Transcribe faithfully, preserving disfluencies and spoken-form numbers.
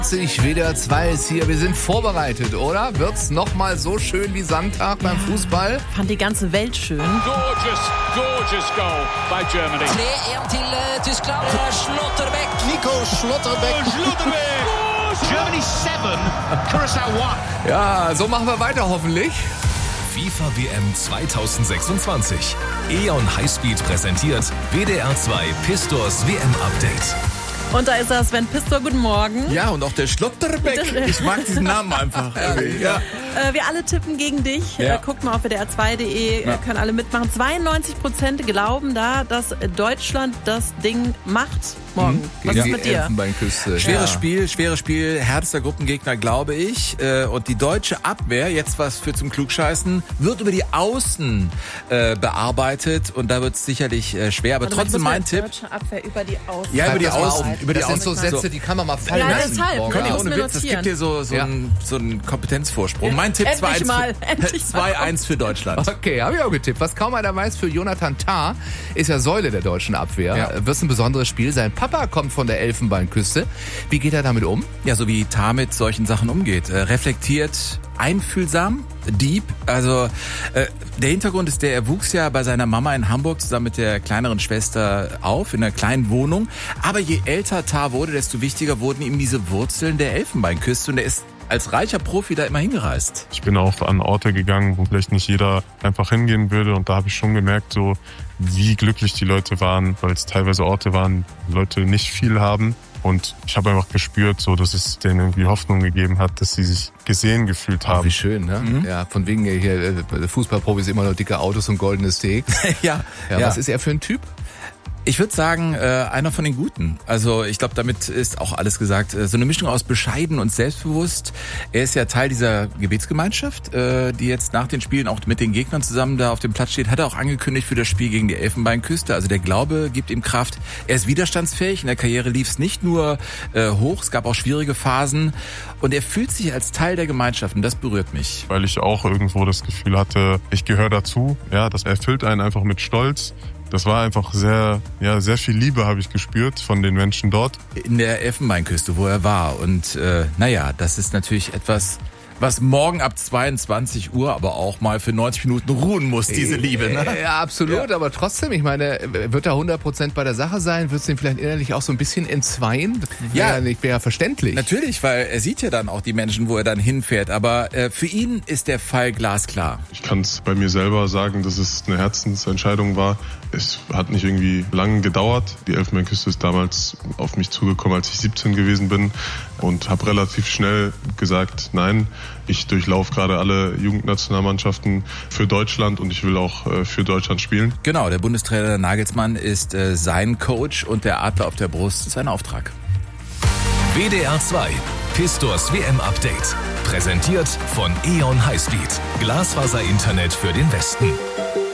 W D R zwei ist hier, wir sind vorbereitet, oder? Wird's nochmal so schön wie Sonntag beim Fußball? Fand die ganze Welt schön. Gorgeous, gorgeous goal by Germany. tre ett til uh, Tyskland. Schlotterbeck. Nico Schlotterbeck. Schlotterbeck. Germany seven, Curaçao one. Ja, so machen wir weiter hoffentlich. FIFA W M zwanzig sechsundzwanzig. E O N Highspeed präsentiert W D R zwei Pistors W M-Update. Und da ist er, Sven Pistor, guten Morgen. Ja, und auch der Schlotterbeck. Ich mag diesen Namen einfach. Ja. Äh, wir alle tippen gegen dich. Ja. Äh, guckt mal auf W D R zwei punkt de, Ja. können alle mitmachen. zweiundneunzig Prozent glauben da, dass Deutschland das Ding macht morgen. Was Gegen ist die mit dir? Elfenbeinküste. Schweres Ja. Spiel, schweres Spiel, härtester Gruppengegner, glaube ich. Äh, Und die deutsche Abwehr, jetzt was für zum Klugscheißen, wird über die Außen äh, bearbeitet und da wird es sicherlich äh, schwer. Aber Warte mal, ich trotzdem muss mein mal Tipp. Deutsche Abwehr über die Außen. Ja, über die Schreib das mal Außen. auf. Über die das sind Außen. so Sätze, die kann man mal fallen Ja, lassen. deshalb. Morgen Können Conny, die Abend. muss ohne mir Witz, das notieren. gibt dir so, so, Ja. einen, so einen Kompetenzvorsprung. Mein Tipp Endlich mal, endlich mal. zwei eins für Deutschland. Okay, habe ich auch getippt. Was kaum einer weiß, für Jonathan Tah ist ja Säule der deutschen Abwehr. Ja. Wird ein besonderes Spiel. Sein Papa kommt von der Elfenbeinküste. Wie geht er damit um? Ja, so wie Tah mit solchen Sachen umgeht. Äh, reflektiert, einfühlsam, deep. Also äh, der Hintergrund ist der, er wuchs ja bei seiner Mama in Hamburg zusammen mit der kleineren Schwester auf, in einer kleinen Wohnung. Aber je älter Tah wurde, desto wichtiger wurden ihm diese Wurzeln der Elfenbeinküste. Und er ist als reicher Profi da immer hingereist. Ich bin auch an Orte gegangen, wo vielleicht nicht jeder einfach hingehen würde. Und da habe ich schon gemerkt, so wie glücklich die Leute waren, weil es teilweise Orte waren, wo Leute nicht viel haben. Und ich habe einfach gespürt, so, dass es denen irgendwie Hoffnung gegeben hat, dass sie sich gesehen gefühlt haben. Wie schön, ne? Ja, von wegen hier äh, Fußballprofis immer nur dicke Autos und goldene Steaks. ja, Ja, was ist er für ein Typ? Ich würde sagen, äh, einer von den Guten. Also ich glaube, damit ist auch alles gesagt. Äh, so eine Mischung aus bescheiden und selbstbewusst. Er ist ja Teil dieser Gebetsgemeinschaft, äh, die jetzt nach den Spielen auch mit den Gegnern zusammen da auf dem Platz steht. Hat er auch angekündigt für das Spiel gegen die Elfenbeinküste. Also der Glaube gibt ihm Kraft. Er ist widerstandsfähig. In der Karriere lief es nicht nur äh, hoch, es gab auch schwierige Phasen. Und er fühlt sich als Teil der Gemeinschaft und das berührt mich. Weil ich auch irgendwo das Gefühl hatte, ich gehöre dazu. Ja, das erfüllt einen einfach mit Stolz. Das war einfach sehr, ja, sehr viel Liebe habe ich gespürt von den Menschen dort. In der Elfenbeinküste, wo er war. Und äh, naja, das ist natürlich etwas, was morgen ab zweiundzwanzig Uhr aber auch mal für neunzig Minuten ruhen muss, diese Liebe. Ne? Ja, absolut, Ja. aber trotzdem, ich meine, wird er hundert Prozent bei der Sache sein? Wird es ihn vielleicht innerlich auch so ein bisschen entzweien? Das wäre Ja. ja nicht, wäre ja verständlich. Natürlich, weil er sieht ja dann auch die Menschen, wo er dann hinfährt. Aber äh, für ihn ist der Fall glasklar. Ich kann es bei mir selber sagen, dass es eine Herzensentscheidung war. Es hat nicht irgendwie lang gedauert. Die Elfenbeinküste ist damals auf mich zugekommen, als ich siebzehn gewesen bin und habe relativ schnell gesagt, nein, ich durchlaufe gerade alle Jugendnationalmannschaften für Deutschland und ich will auch äh, für Deutschland spielen. Genau, der Bundestrainer Nagelsmann ist äh, sein Coach und der Adler auf der Brust ist sein Auftrag. W D R zwei Pistors W M-Update. Präsentiert von E O N Highspeed. Glasfaser-Internet für den Westen.